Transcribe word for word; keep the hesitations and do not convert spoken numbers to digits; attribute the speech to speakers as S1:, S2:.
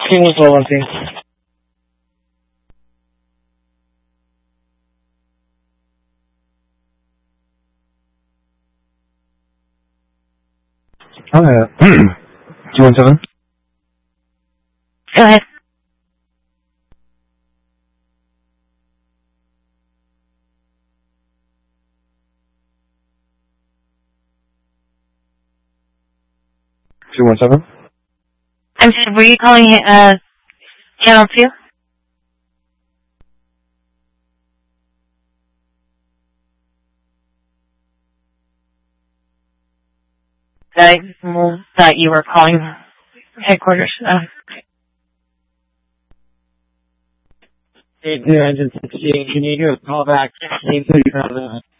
S1: Single policy.
S2: Uh, two one seven.
S3: Go ahead.
S2: two one seven.
S3: I'm sorry, were you calling uh, Channel two? I thought you were calling headquarters. Uh,
S1: Hey, two engine sixteen, can you do a call back?